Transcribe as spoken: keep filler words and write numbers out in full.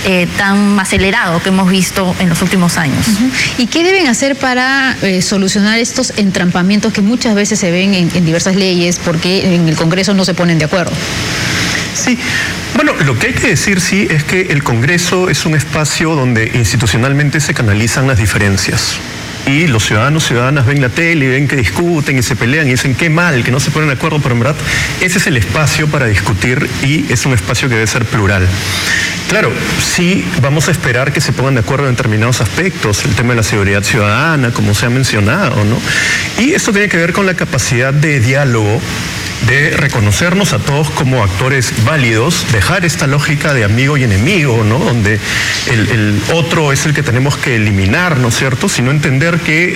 eh, tan acelerado que hemos visto en los últimos años. Uh-huh. ¿Y qué deben hacer para eh, solucionar estos entrampamientos que muchas veces se ven en, en diversas leyes porque en el Congreso no se ponen de acuerdo? Sí, bueno, lo que hay que decir sí es que el Congreso es un espacio donde institucionalmente se canalizan las diferencias. Y los ciudadanos y ciudadanas ven la tele y ven que discuten y se pelean y dicen qué mal, que no se ponen de acuerdo, pero en verdad ese es el espacio para discutir y es un espacio que debe ser plural. Claro, sí vamos a esperar que se pongan de acuerdo en determinados aspectos, el tema de la seguridad ciudadana, como se ha mencionado, ¿no? Y esto tiene que ver con la capacidad de diálogo, de reconocernos a todos como actores válidos, dejar esta lógica de amigo y enemigo, ¿no? Donde el, el otro es el que tenemos que eliminar, ¿no es cierto? Sino entender que